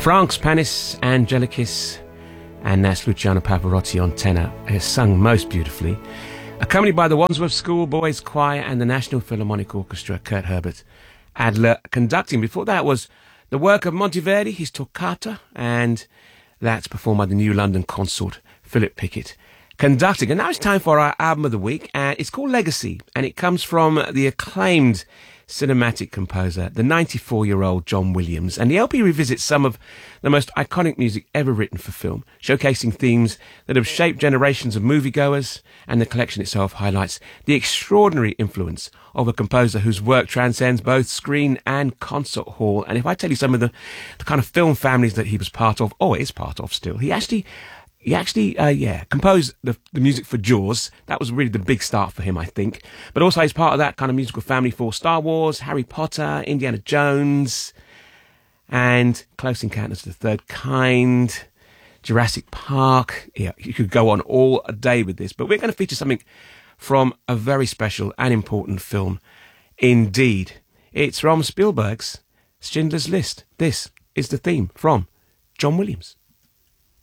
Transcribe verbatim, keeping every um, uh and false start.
Franks Panis Angelicis, and that's Luciano Pavarotti on tenor, has sung most beautifully, accompanied by the Wandsworth School Boys Choir and the National Philharmonic Orchestra, Kurt Herbert Adler conducting. Before that was the work of Monteverdi, his Toccata, and that's performed by the New London consort, Philip Pickett, conducting. And now it's time for our album of the week, and it's called Legacy, and it comes from the acclaimed cinematic composer, the ninety-four-year-old John Williams. And the L P revisits some of the most iconic music ever written for film, showcasing themes that have shaped generations of moviegoers, and the collection itself highlights the extraordinary influence of a composer whose work transcends both screen and concert hall. And if I tell you some of the, the kind of film families that he was part of, or is part of still, he actually He actually, uh, yeah, composed the, the music for Jaws. That was really the big start for him, I think. But also he's part of that kind of musical family for Star Wars, Harry Potter, Indiana Jones, and Close Encounters of the Third Kind, Jurassic Park. Yeah, you could go on all day with this. But we're going to feature something from a very special and important film indeed. It's from Spielberg's Schindler's List. This is the theme from John Williams.